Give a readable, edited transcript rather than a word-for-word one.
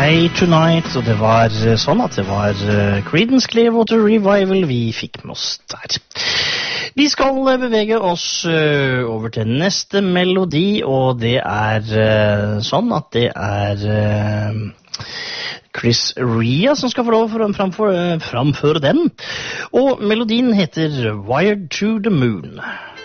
Hey Tonight, og det var sånn at det var Creedence Clearwater Revival vi fikk med oss der. Vi skal bevege oss over til neste melodi, og det er sånn at det er Chris Rea som skal få lov for å framføre den, og melodien heter Wired to the Moon.